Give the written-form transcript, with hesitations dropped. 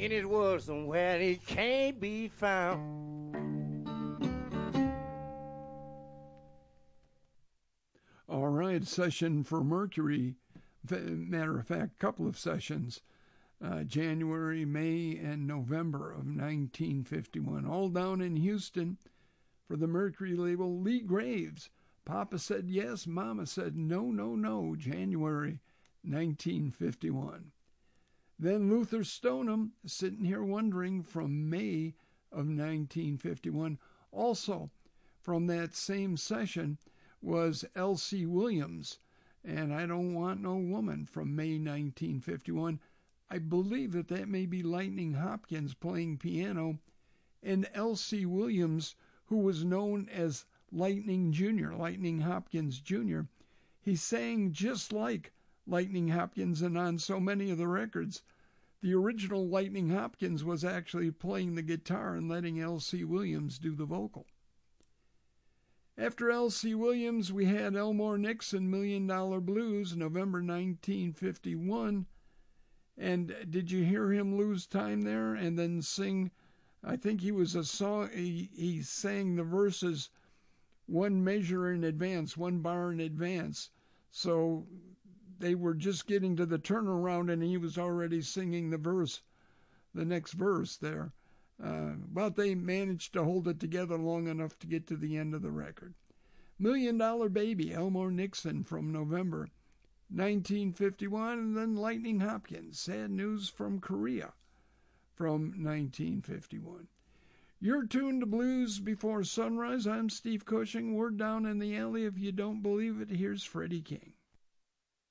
in his bosom where he can't be found. All right, session for Mercury. Matter of fact, couple of sessions. January, May, and November of 1951. All down in Houston for the Mercury label. Lee Graves. Papa said yes, Mama said no, no, no. January 1951. Then Luther Stoneham, sitting here wondering, from May of 1951. Also from that same session was L.C. Williams, and I Don't Want No Woman from May 1951. I believe that may be Lightning Hopkins playing piano, and L.C. Williams, who was known as Lightning Jr., Lightning Hopkins Jr., he sang just like Lightning Hopkins, and on so many of the records, the original Lightning Hopkins was actually playing the guitar and letting L.C. Williams do the vocal. After L.C. Williams, we had Elmore Nixon, $1 Million Blues, November 1951. And did you hear him lose time there and then sing? I think he was a song. He sang the verses one measure in advance, one bar in advance. So they were just getting to the turnaround, and he was already singing the next verse there. But they managed to hold it together long enough to get to the end of the record. $1 Million Baby, Elmore Nixon from November 1951, and then Lightning Hopkins, Sad News from Korea from 1951. You're tuned to Blues Before Sunrise. I'm Steve Cushing. We're down in the alley. If you don't believe it, here's Freddie King.